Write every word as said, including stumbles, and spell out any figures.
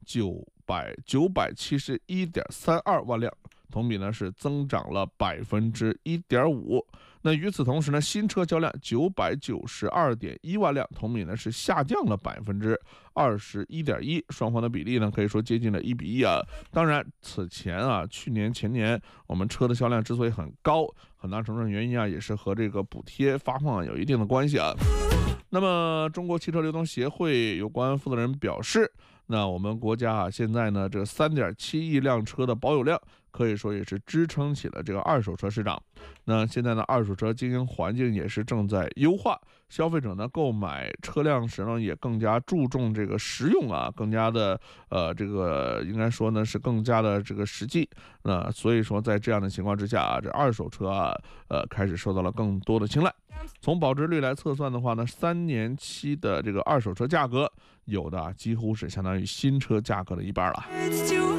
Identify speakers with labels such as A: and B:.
A: 九百九百七十一点三二万辆，同比呢是增长了百分之一点五。那与此同时呢，新车销量九百九十二点一万辆，同比呢是下降了百分之二十一点一，双方的比例呢可以说接近了一比一啊。当然，此前啊，去年前年我们车的销量之所以很高，很大程度上原因啊也是和这个补贴发放有一定的关系啊。那么，中国汽车流通协会有关负责人表示，那我们国家啊，现在呢，这 三点七亿辆车的保有量，可以说也是支撑起了这个二手车市场。那现在呢，二手车经营环境也是正在优化，消费者呢购买车辆时呢，也更加注重这个实用啊，更加的呃，这个应该说呢是更加的这个实际。那所以说，在这样的情况之下啊，这二手车啊，呃，开始受到了更多的青睐。从保值率来测算的话呢，三年期的这个二手车价格，有的啊几乎是相当于新车价格的一半了。